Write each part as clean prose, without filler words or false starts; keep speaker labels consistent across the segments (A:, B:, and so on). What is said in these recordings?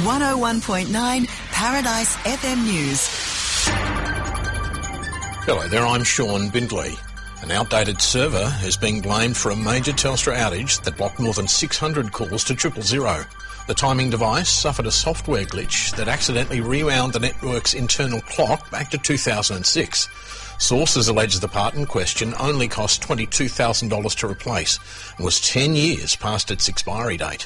A: 101.9 Paradise FM News.
B: Hello there, I'm Sean Bindley. An outdated server is being blamed for a major Telstra outage that blocked more than 600 calls to 000. The timing device suffered a software glitch that accidentally rewound the network's internal clock back to 2006. Sources allege the part in question only cost $22,000 to replace and was 10 years past its expiry date.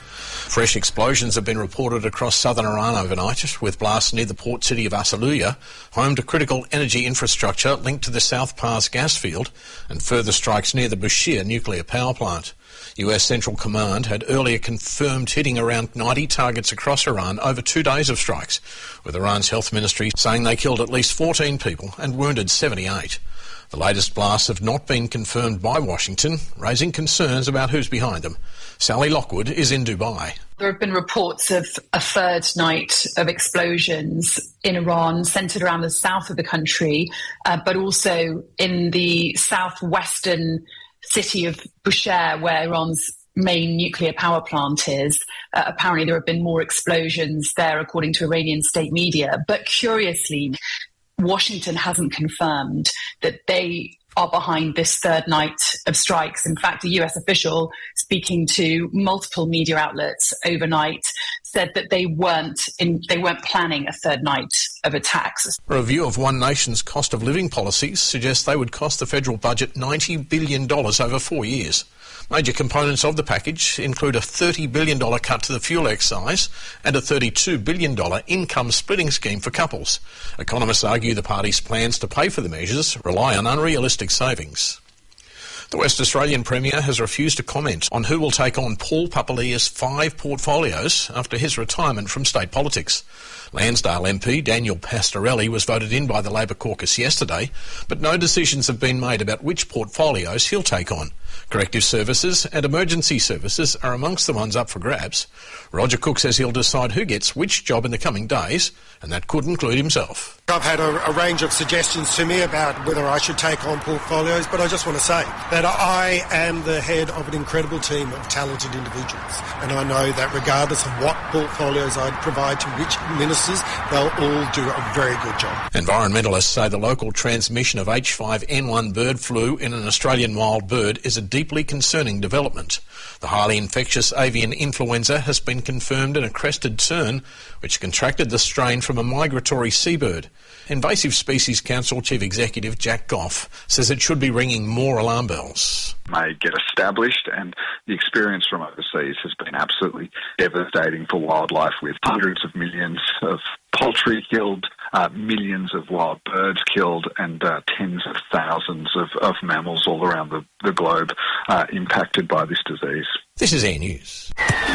B: Fresh explosions have been reported across southern Iran overnight, with blasts near the port city of Asaluya, home to critical energy infrastructure linked to the South Pars gas field, and further strikes near the Bushehr nuclear power plant. US Central Command had earlier confirmed hitting around 90 targets across Iran over 2 days of strikes, with Iran's health ministry saying they killed at least 14 people and wounded 78. The latest blasts have not been confirmed by Washington, raising concerns about who's behind them. Sally Lockwood is in Dubai.
C: There have been reports of a third night of explosions in Iran, centred around the south of the country, but also in the southwestern city of Bushehr, where Iran's main nuclear power plant is. Apparently there have been more explosions there, according to Iranian state media. But curiously, Washington hasn't confirmed that they are behind this third night of strikes. In fact, a US official speaking to multiple media outlets overnight said that they weren't planning a third night of attacks.
B: A review of One Nation's cost of living policies suggests they would cost the federal budget $90 billion over 4 years. Major components of the package include a $30 billion cut to the fuel excise and a $32 billion income splitting scheme for couples. Economists argue the party's plans to pay for the measures rely on unrealistic savings. The West Australian Premier has refused to comment on who will take on Paul Papalia's 5 portfolios after his retirement from state politics. Lansdale MP Daniel Pastorelli was voted in by the Labor caucus yesterday, but no decisions have been made about which portfolios he'll take on. Corrective services and emergency services are amongst the ones up for grabs. Roger Cook says he'll decide who gets which job in the coming days, and that could include himself.
D: I've had a range of suggestions to me about whether I should take on portfolios, but I just want to say that I am the head of an incredible team of talented individuals, and I know that regardless of what portfolios I provide to which ministers, they'll all do a very good job.
B: Environmentalists say the local transmission of H5N1 bird flu in an Australian wild bird is a deeply concerning development. The highly infectious avian influenza has been confirmed in a crested tern, which contracted the strain from a migratory seabird. Invasive Species Council Chief Executive Jack Goff says it should be ringing more alarm bells.
E: May get established, and the experience from overseas has been absolutely devastating for wildlife, with hundreds of millions of poultry killed, millions of wild birds killed, and tens of thousands of mammals all around the globe impacted by this disease.
B: This is Air News.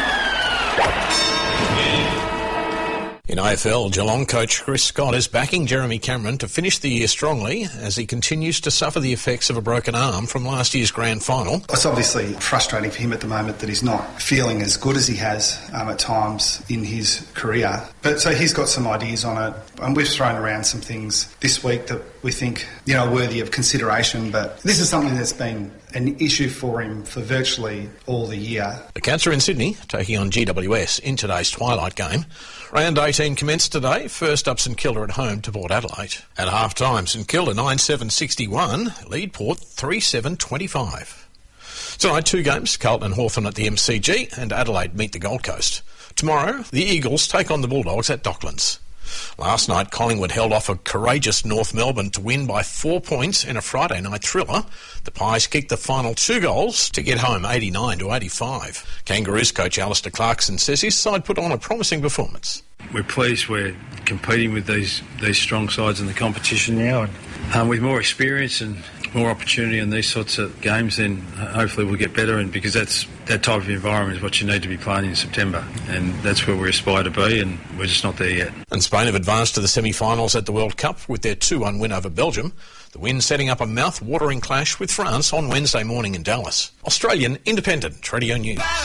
B: In AFL, Geelong coach Chris Scott is backing Jeremy Cameron to finish the year strongly as he continues to suffer the effects of a broken arm from last year's grand final.
F: It's obviously frustrating for him at the moment that he's not feeling as good as he has at times in his career. But so he's got some ideas on it, and we've thrown around some things this week that we think, are worthy of consideration. But this is something that's been an issue for him for virtually all the year.
B: The Cats are in Sydney, taking on GWS in today's twilight game. Round 18 commenced today. First up, St Kilda at home to Port Adelaide. At half-time, St Kilda 9-7-61, lead Port 3-7-25. Tonight, 2 games, Carlton and Hawthorn at the MCG, and Adelaide meet the Gold Coast. Tomorrow, the Eagles take on the Bulldogs at Docklands. Last night, Collingwood held off a courageous North Melbourne to win by 4 points in a Friday night thriller. The Pies kicked the final 2 goals to get home 89-85. Kangaroos coach Alistair Clarkson says his side put on a promising performance.
G: We're pleased we're competing with these strong sides in the competition now, and with more experience and more opportunity in these sorts of games, then hopefully we'll get better, and because that type of environment is what you need to be playing in September, and that's where we aspire to be, and we're just not there yet. And
B: Spain have advanced to the semi-finals at the World Cup with their 2-1 win over Belgium. The win setting up a mouth-watering clash with France on Wednesday morning in Dallas. Australian Independent Radio News.